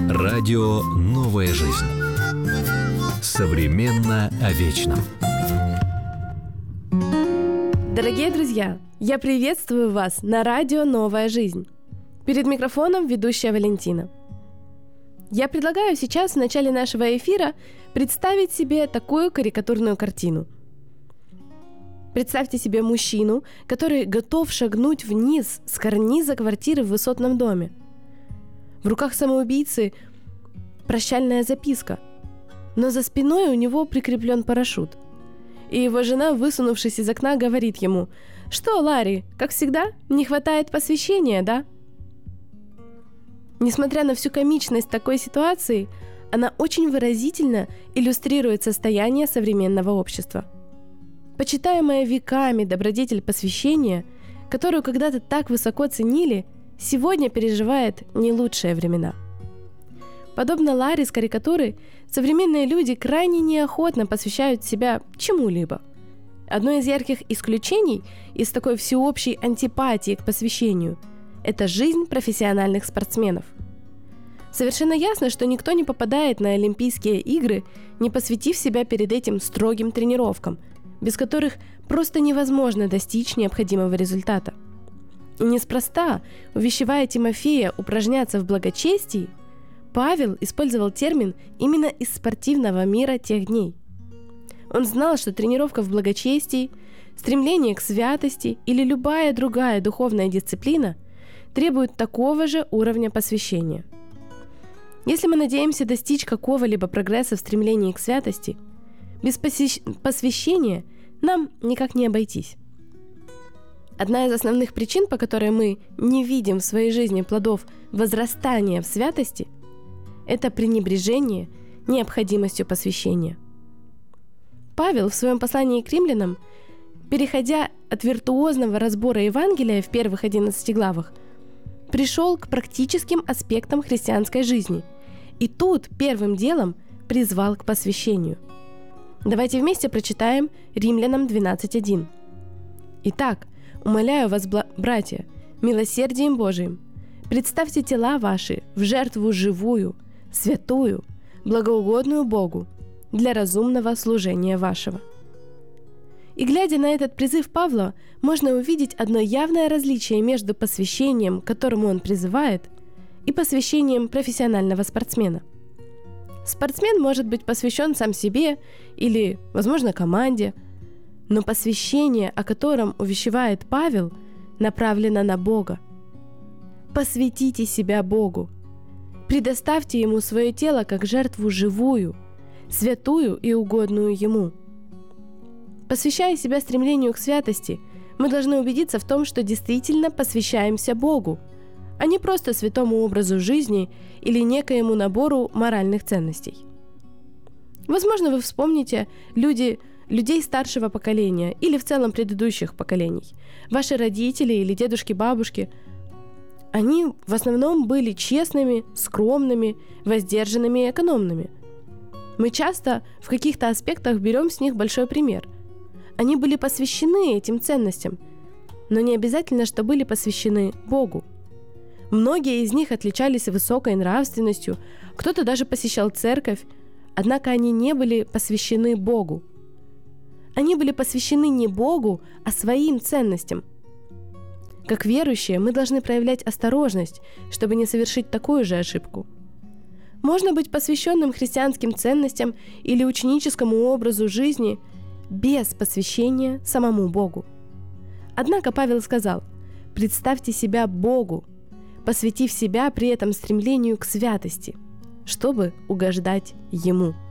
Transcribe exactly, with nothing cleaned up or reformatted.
Радио «Новая жизнь». Современно о вечном. Дорогие друзья, я приветствую вас на радио «Новая жизнь». Перед микрофоном ведущая Валентина. Я предлагаю сейчас в начале нашего эфира представить себе такую карикатурную картину. Представьте себе мужчину, который готов шагнуть вниз с карниза квартиры в высотном доме. В руках самоубийцы прощальная записка, но за спиной у него прикреплен парашют. И его жена, высунувшись из окна, говорит ему: «Что, Ларри, как всегда, не хватает посвящения, да?» Несмотря на всю комичность такой ситуации, она очень выразительно иллюстрирует состояние современного общества. Почитаемая веками добродетель посвящения, которую когда-то так высоко ценили, сегодня переживает не лучшие времена. Подобно Ларри с карикатуры, современные люди крайне неохотно посвящают себя чему-либо. Одно из ярких исключений из такой всеобщей антипатии к посвящению – это жизнь профессиональных спортсменов. Совершенно ясно, что никто не попадает на Олимпийские игры, не посвятив себя перед этим строгим тренировкам, без которых просто невозможно достичь необходимого результата. И неспроста, увещевая Тимофея упражняться в благочестии, Павел использовал термин именно из спортивного мира тех дней. Он знал, что тренировка в благочестии, стремление к святости или любая другая духовная дисциплина требует такого же уровня посвящения. Если мы надеемся достичь какого-либо прогресса в стремлении к святости, без посвящения нам никак не обойтись. Одна из основных причин, по которой мы не видим в своей жизни плодов возрастания в святости, это пренебрежение необходимостью посвящения. Павел в своем послании к римлянам, переходя от виртуозного разбора Евангелия в первых одиннадцати главах, пришел к практическим аспектам христианской жизни и тут первым делом призвал к посвящению. Давайте вместе прочитаем Римлянам двенадцать один. «Итак, умоляю вас, братья, милосердием Божиим, представьте тела ваши в жертву живую, святую, благоугодную Богу для разумного служения вашего». И глядя на этот призыв Павла, можно увидеть одно явное различие между посвящением, к которому он призывает, и посвящением профессионального спортсмена. Спортсмен может быть посвящен сам себе или, возможно, команде, но посвящение, о котором увещевает Павел, направлено на Бога. Посвятите себя Богу. Предоставьте Ему свое тело как жертву живую, святую и угодную Ему. Посвящая себя стремлению к святости, мы должны убедиться в том, что действительно посвящаемся Богу, а не просто святому образу жизни или некоему набору моральных ценностей. Возможно, вы вспомните люди, людей старшего поколения или в целом предыдущих поколений, ваши родители или дедушки-бабушки. Они в основном были честными, скромными, воздержанными и экономными. Мы часто в каких-то аспектах берем с них большой пример. Они были посвящены этим ценностям, но не обязательно, что были посвящены Богу. Многие из них отличались высокой нравственностью, кто-то даже посещал церковь, однако они не были посвящены Богу. Они были посвящены не Богу, а своим ценностям. Как верующие, мы должны проявлять осторожность, чтобы не совершить такую же ошибку. Можно быть посвященным христианским ценностям или ученическому образу жизни без посвящения самому Богу. Однако Павел сказал: «Представьте себя Богу, посвятив себя при этом стремлению к святости, чтобы угождать Ему».